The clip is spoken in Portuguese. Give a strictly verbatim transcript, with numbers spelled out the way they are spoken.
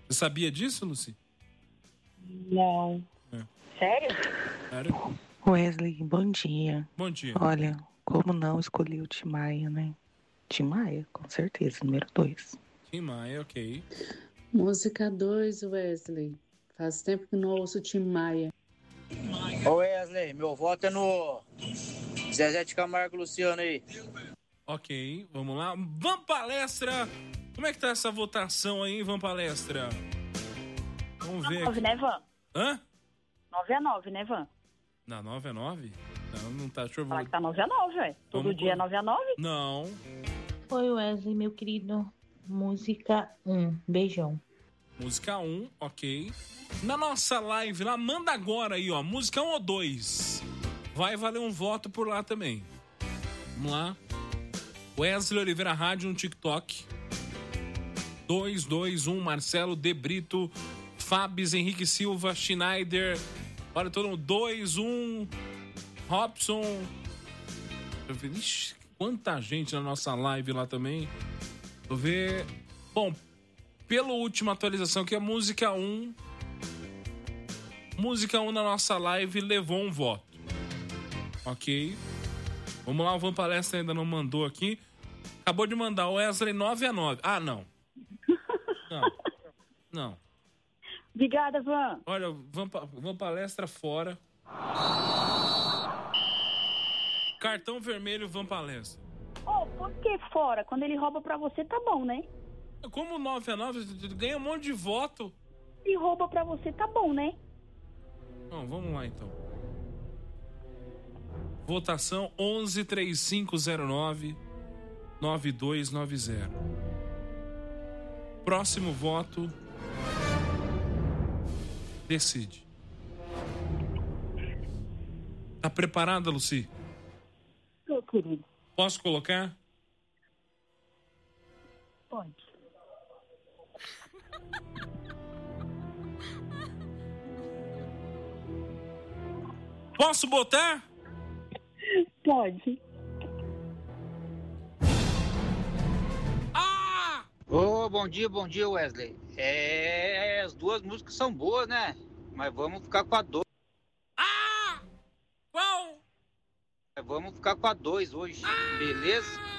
Você sabia disso, Lucy? Não. É. Sério? Sério? Wesley, bom dia. Bom dia. Olha, como não escolhi o Tim Maia, né? Tim Maia, com certeza, número dois. Tim Maia, ok. Música dois, Wesley. Faz tempo que não ouço Tim Maia. Ô Wesley, meu voto é no Zezé de Camargo e Luciano aí. Ok, vamos lá. Van Palestra! Como é que tá essa votação aí, Van Palestra? Vamos ver nove, aqui. né, Van? Hã? nove a nove, né, Van? Na nove a nove? Não, não tá. Deixa eu Fala ver. que tá nove a nove, ué. Todo Vamos dia é com- nove a nove? Não. Oi, Wesley, meu querido. Música um. Beijão. Música um, ok. Na nossa live lá, manda agora aí, ó. Música um ou dois. Vai valer um voto por lá também. Vamos lá. Wesley Oliveira Rádio no TikTok. dois dois um, Marcelo De Brito, Fabs, Henrique Silva, Schneider. Olha todo mundo. dois um, Robson. Ixi, quanta gente na nossa live lá também. Vou ver. Bom, pela última atualização que é música um. Música um na nossa live levou um voto. Ok. Vamos lá, o Van Palestra ainda não mandou aqui. Acabou de mandar o Wesley nove a nove. Ah, não. Não. Não. Obrigada, Van. Olha, Van, Pa- Van Palestra fora. Cartão vermelho, Van Palestra. Ô, por que fora? Quando ele rouba pra você, tá bom, né? Como nove a nove, ganha um monte de voto. Se rouba pra você, tá bom, né? Bom, vamos lá então. Votação onze três cinco zero nove nove dois nove zero. Próximo voto. Decide. Tá preparada, Lucy? Meu querido. Posso colocar? Pode. Posso botar? Pode. Ah! Ô, bom dia, bom dia, Wesley. É, as duas músicas são boas, né? Mas vamos ficar com a dois. Ah! Qual? Vamos ficar com a dois hoje, beleza?